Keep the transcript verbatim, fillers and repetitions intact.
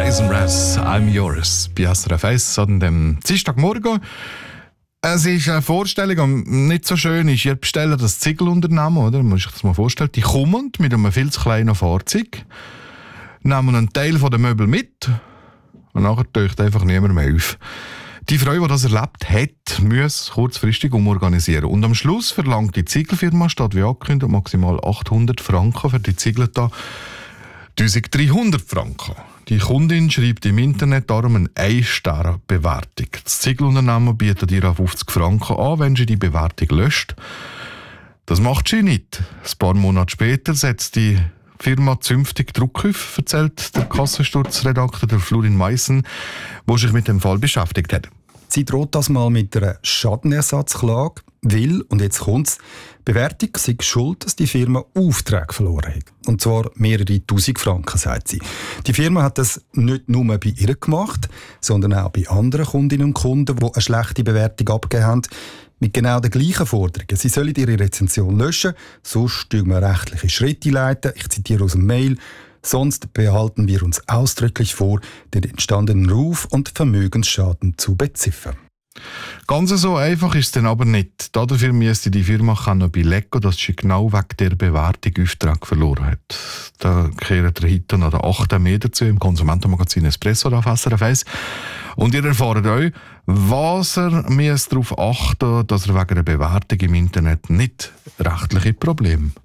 Jason Mraz, I'm Yours, bei S R F eins an dem Dienstagmorgen. Es ist eine Vorstellung, die nicht so schön ist. Ihr bestellt das Ziegelunternehmen, oder? Man muss sich das mal vorstellen. Die kommen mit einem viel zu kleinen Fahrzeug, nehmen einen Teil der Möbel mit und nachher taucht einfach niemand mehr auf. Die Frau, die das erlebt hat, muss kurzfristig umorganisieren. Und am Schluss verlangt die Ziegelfirma, statt wie angekündigt, maximal achthundert Franken für die Ziegel da eintausenddreihundert Franken. Die Kundin schreibt im Internet darum eine ein-Sterne-Bewertung. Das Ziegelunternehmen bietet ihr fünfzig Franken an, wenn sie die Bewertung löscht. Das macht sie nicht. Ein paar Monate später setzt die Firma zünftig Druck auf, erzählt der Kassensturzredakteur der Florin Meissen, der sich mit dem Fall beschäftigt hat. Sie droht das mal mit einer Schadenersatzklage, weil, und jetzt kommt's, die Bewertung sei schuld, dass die Firma Aufträge verloren hat. Und zwar mehrere tausend Franken, sagt sie. Die Firma hat das nicht nur bei ihr gemacht, sondern auch bei anderen Kundinnen und Kunden, die eine schlechte Bewertung abgegeben haben, mit genau den gleichen Forderungen. Sie sollen ihre Rezension löschen, sonst wir rechtliche Schritte einleiten. Ich zitiere aus dem Mail. Sonst behalten wir uns ausdrücklich vor, den entstandenen Ruf- und Vermögensschaden zu beziffern. Ganz so einfach ist es dann aber nicht. Dafür müsste die Firma noch belegen, dass sie genau wegen der Bewertung Auftrag verloren hat. Da kehrt der Hito noch den achten Meter zu im Konsumentenmagazin Espresso auf S R F eins. Und ihr erfahrt euch, was er darauf achten muss, dass er wegen einer Bewertung im Internet nicht rechtliche Probleme